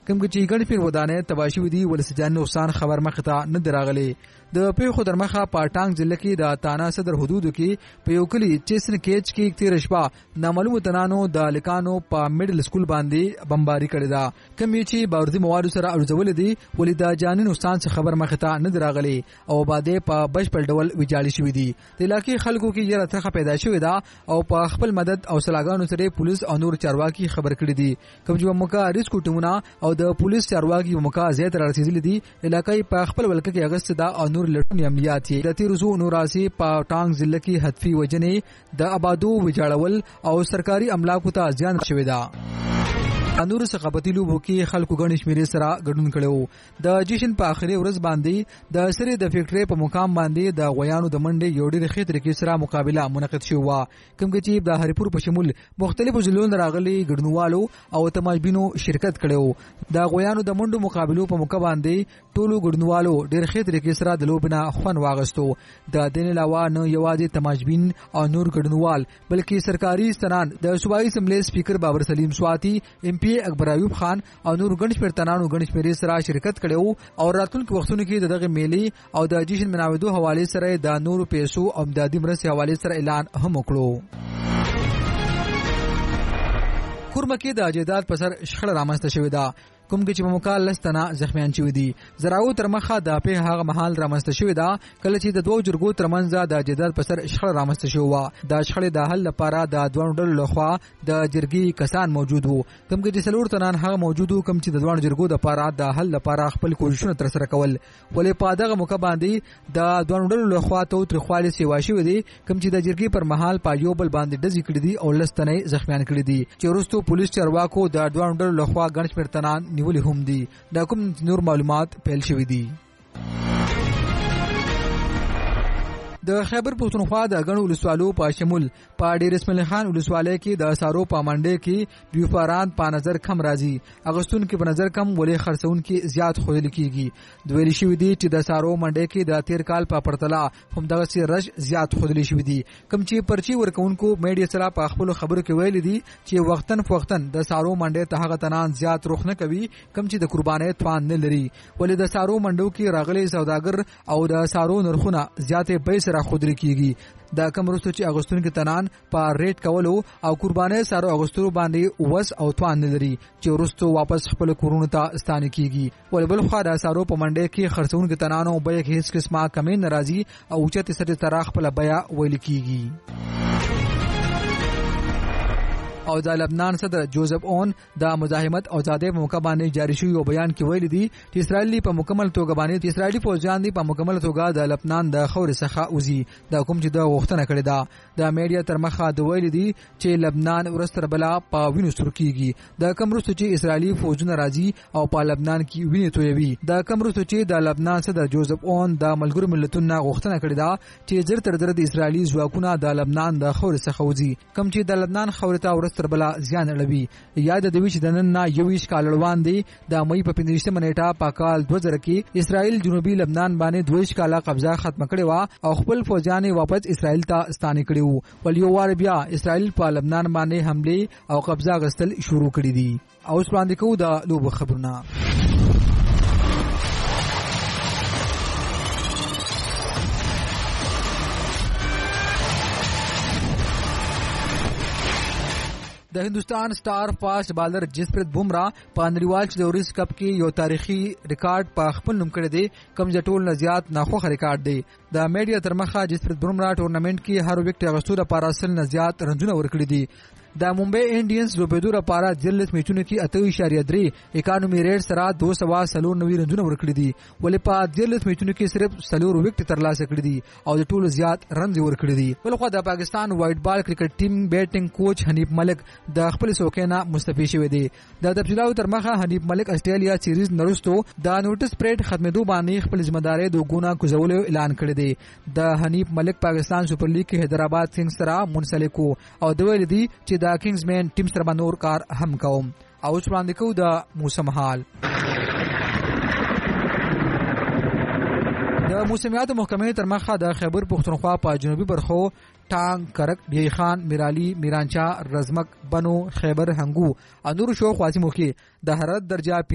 کوم چې ګڼ پیر ودانې تباشي ودی ولسجان نقصان خبر مخته نه دراغلي د پیښو درمخه پاټانګ ضلع کې د تانا صدر حدود کې په یو کلی چیسن کېچ کې تیر شپه نامعلوم تنانو د لکانو په میډل سکول باندې بمباری کړی دا کوم چې باورزي مواد سره ارزول دي ولې د جاني نقصان څخه خبر مخته نه دراغلي او باندې په بشپړ ډول ویجاړی شوې دي د علاقې خلکو کې یره ترخه پیدا شوې ده او په خپل مدد او سلاګانو سره پولیس او نور چارواکي خبر کړی دي کوم چې موقع ریسکو ټیمونه او د پولیس چارواکي موقع زیات رسیدلي دي علاقې په خپل ولکه کې اگست دا نور لټون عملیات د تیرزو نوراسي په ټانګ ضلع کې حتفي وجنې د آبادو وجاړول او سرکاري املاکو ته زیان شوی دا انور ثقافتي لوبو کې خلکو غنښ میرې سره ګډون کړو د جشن په اخري ورځ باندې د سری د فیکټري په مقام باندې د غویانو د منډې یو ډېر خطر کې سره مقابله منعقد شو کوم چې د هریپور په شمول مختلفو ضلعونو راغلي ګډونوالو او تماشبینو شرکت کړو د غویانو د منډو مقابلو په موقع باندې ټولو ګډونوالو ډېر خطر کې سره د لوبنا خون واغستو د دین علاوه نه یوازې تماشبین او نور ګډونوال بلکې سرکاري استنان د صوبایي اسمبلی سپیکر بابر سلیم سواتی اکبر ایوب خان او نور غنښ پرتنانو غنښ پرې سره شرکت کړو او راتلونکو وختونو کې دغه میلي او د جشن مناویدو حواله سره د نور پیسو او امدادي مرستې حواله سره اعلان هم وکړو کورمه کې د جیدات پر سر شخړه رامنځته شوې ده کوم چې په موقع لستنه زخمیان شوی دي زراو تر مخه د په هغه محل رامنځته شوی دا کله چې د دوه جرګو ترمنځ د جدال پر سر شخړه رامنځته شو د شخړې د حل لپاره د دوه ډلو لخوا د جرګي کسان موجود وو کوم چې سلور تنان هغه موجود وو کوم چې د دوه جرګو د لپاره د حل لپاره خپل کوششونه تر سره کول ولې په دغه موقع باندې د دوه ډلو لخوا ته تر خالي سیوا شوی دي کوم چې د جرګي پر محل پایو بل باندې دزې کړی دي او لستنه زخمیان کړی دي چې ورستو پولیس چارواکو د دوه ډلو لخوا غنښ پرتنان نیولې هم دي دا کوم نور معلومات پیل شوی دي د خیبر پښتونخوا د غنو ولسوالو په شمول په ډیر اسماعیل خان ولسوالۍ کې د سارو په منډه کې بیوفاران په نظر کم راځي اغستون کې په نظر کم ولې خرڅون کې زیات خویل کیږي دوی شوی دي چې د سارو منډه کې د تیر کال په پرتلا هم دغه سي رش زیات خویل شوی دي کوم چې پرچی ورکونکو میډیا سره په خپل خبرو کې ویل دي چې وختن د سارو منډه ته هغه تنان زیات روخ نه کوي کوم چې د قرباني توان نه لري ولې د سارو منډو کې راغلي سوداګر او د سارو نرخونه زیاتې پیسې خودري کیږي دا کوم رستو چې اغوستون کې تنان په ریټ کولو او قرباني سارو اغوستلو باندې وس او توان نه لري چې رستو واپس خپل کورونو ته ستانه کیږي ولې بل خو دا سارو په منډه کې خرڅون کې تنانو به هیڅ قسمه کمی ناراضي او چته سره تراخ په بیا ویل کیږي او د لبنان صدر جوزف اون د مزاحمت او ازادۍ په موقع باندې جاری شوی یو بیان کې ویل دي چې اسرائیل په مکمل توګه باندې اسرائیلي فوجیان دي په مکمل توګه د لبنان د خوري څخه اوزي د کوم چې د غوښتنه کړې ده د میډیا تر مخه د ویل دي چې لبنان ورستر بلا په وینو سر کیږي د کمرستو چې اسرائیلي فوجونه راځي او په لبنان کې ویني تویوي د کمرستو چې د لبنان صدر جوزف اون د ملګرو ملتونو غوښتنه کړې ده چې زر تر د اسرائیلي ځواکونه د لبنان د خوري څخه اوزي کوم چې د لبنان خوري ته تر بلا زیان اړوي یاد د وی چې د نن نه یو ویش کال وړاندې د مې په 15 نیټه په کال 2000 کې اسرائیل جنوبي لبنان باندې 2 کاله قبضه ختم کړې و او خپل فوجیان واپس اسرائیل ته ستانه کړي وو ول یو وار بیا اسرائیل په لبنان باندې حمله او قبضه غستل شروع کړې دي او اوس باندې کو د لوب خبرونه د هندستان سٹار فاسټ بالر جسپریت بمراه په نړیوال چلوريس کپ کې یو تاریخي ریکارډ په خپل نوم کړی دی کوم چې ټول نه زیات ناخوخه ریکارډ دی د میډیا تر مخه جسپریت بمراه ټورنمنت کې هر وکټ اغستو لپاره اصل نه زیات رنونه ورکړي دي د ممبئی انډینز لوبېدو لپاره 14 میچونو کې 8.3 اکانومي ریټ سره 290 رنونه ورکړي دي ولې په 14 میچونو کې صرف 4 وکټ ترلاسه کړي دي او د ټولو زیات رن ورکړي دي بلخو د پاکستان وایټ بال کرکټ ټیم بیټینګ کوچ حنیف ملک د خپل سوکینا مستفی شوی دی د تفصیلاتو تر مخه حنیف ملک استرالیا سیریز نرستو د نوټس پریډ ختمېدو باندې خپل ځمداري د ګونا کوزولو اعلان کړی دی د حنیف ملک پاکستان سپر لیګ کې حیدرآباد کینګز سره منسلک او د ویل دي چې د کینګز مین ټیم سره نور کار هم کوم او وړاندې کو د موسم حال د موسمیات محکمې تر مخه د خیبر پښتونخوا په جنوبي برخو ټانګ کرک ډی خان میرالی میرانچا رزمک بنو خیبر هنګو انور شو خواسي موخي د حرارت درجه